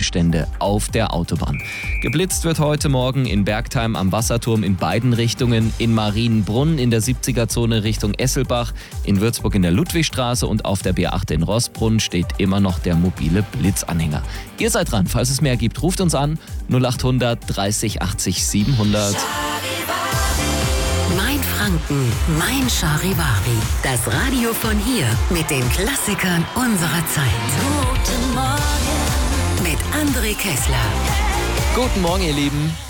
Unfallstände auf der Autobahn. Geblitzt wird heute Morgen in Bergtheim am Wasserturm in beiden Richtungen, in Marienbrunn in der 70er-Zone Richtung Esselbach, in Würzburg in der Ludwigstraße und auf der B8 in Roßbrunn steht immer noch der mobile Blitzanhänger. Ihr seid dran, falls es mehr gibt, ruft uns an 0800 30 80 700. Mein Franken, mein Charivari. Das Radio von hier mit den Klassikern unserer Zeit. Guten Morgen mit André Kessler. Guten Morgen, ihr Lieben.